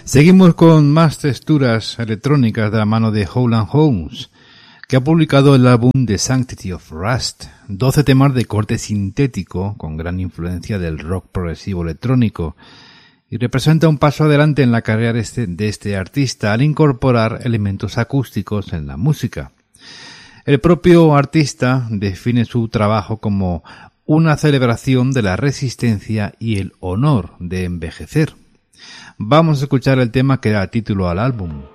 Seguimos con más texturas electrónicas de la mano de Howland Holmes, que ha publicado el álbum The Sanctity of Rust, 12 temas de corte sintético con gran influencia del rock progresivo electrónico, y representa un paso adelante en la carrera de este artista al incorporar elementos acústicos en la música. El propio artista define su trabajo como una celebración de la resistencia y el honor de envejecer. Vamos a escuchar el tema que da título al álbum.